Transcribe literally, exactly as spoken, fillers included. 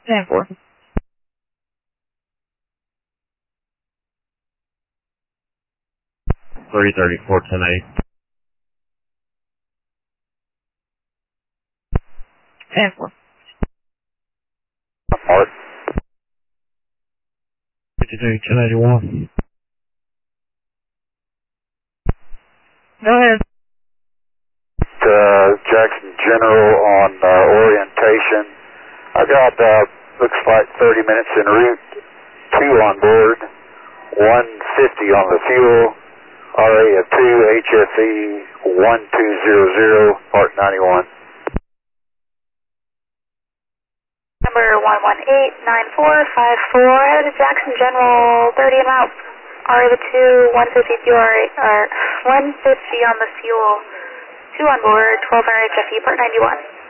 ten four. three thirty-four, ten eight. ten four. Mark. fifty-three, ten eighty-one. Go ahead. Uh, Jackson General on uh, orientation. I got, uh, looks like thirty minutes en route, two on board, one fifty on the fuel, R A of two, H F E one two zero zero, Part ninety-one. Number one one eight nine four five four, headed to Jackson General, thirty I'm out. R A of two, one fifty fuel, or one fifty on the fuel, two on board, twelve H F E, Part ninety-one.